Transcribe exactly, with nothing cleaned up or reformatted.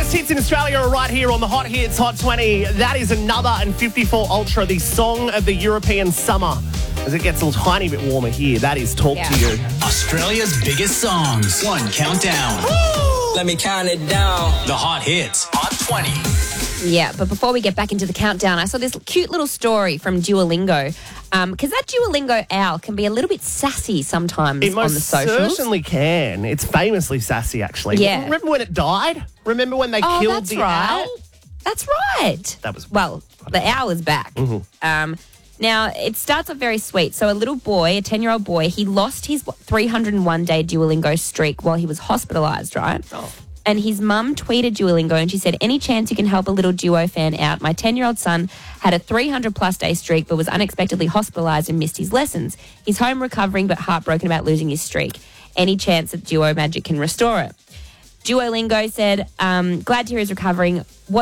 biggest hits in Australia are right here on the Hot Hits Hot twenty. That is another and fifty-four Ultra, the song of the European summer. As it gets a tiny bit warmer here, that is Talk Yeah. to You. Australia's biggest songs. One countdown. Let me count it down. The Hot Hits Hot twenty. Yeah, but before we get back into the countdown, I saw this cute little story from Duolingo. Because um, that Duolingo owl can be a little bit sassy sometimes It on the most socials. certainly can. It's famously sassy, actually. Yeah. Remember when it died? Remember when they Oh, killed that's the right. owl? That's right. That was- well, the owl is back. Mm-hmm. Um, now it starts off very sweet. So a little boy, a ten-year-old boy, he lost his three hundred one day Duolingo streak while he was hospitalised. Right. Oh. And his mum tweeted Duolingo and she said, any chance you can help a little Duo fan out? My ten-year-old son had a three hundred plus day streak but was unexpectedly hospitalised and missed his lessons. He's home recovering but heartbroken about losing his streak. Any chance that Duo Magic can restore it? Duolingo said, um, glad to hear he's recovering. What